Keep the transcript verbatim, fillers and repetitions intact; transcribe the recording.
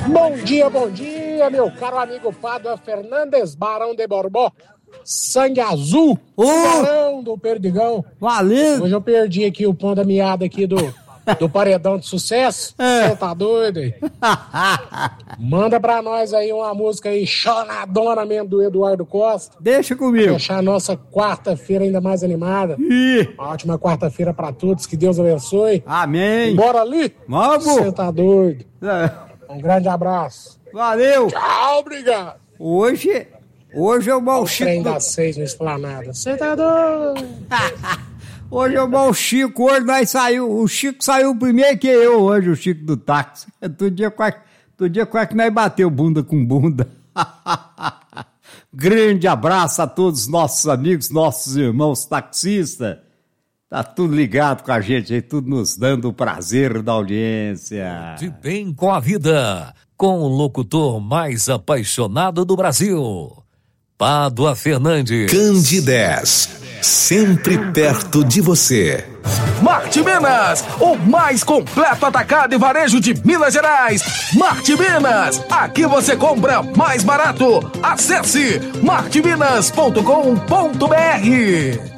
Bom dia, bom dia, meu caro amigo Pádua Fernandes, Barão de Borbó, sangue azul, Ô! Barão do Perdigão. Valeu! Hoje eu perdi aqui o pão da meada aqui do, do paredão de sucesso. É. Você tá doido aí? Manda pra nós aí uma música aí, chonadona mesmo, do Eduardo Costa. Deixa comigo. Deixar a nossa quarta-feira ainda mais animada. Ih, Uma ótima quarta-feira pra todos, que Deus abençoe. amém. Bora ali? Vamos. Você tá doido? É. Um grande abraço. Valeu. Tchau, obrigado. Hoje, hoje é o mau O Chico. trem do- das seis no Esplanada. Você tá doido? Hoje é o mau Chico. Hoje nós saiu. O Chico saiu primeiro que eu hoje, o Chico do táxi. Todo dia quase, todo dia quase que nós bateu bunda com bunda. Grande abraço a todos os nossos amigos, nossos irmãos taxistas. Tá tudo ligado com a gente aí, tudo nos dando o prazer da audiência. De bem com a vida, com o locutor mais apaixonado do Brasil, Pádua Fernandes. Candidez, sempre perto de você. Marte Minas, o mais completo atacado e varejo de Minas Gerais. Marte Minas, aqui você compra mais barato. Acesse marte minas ponto com ponto br.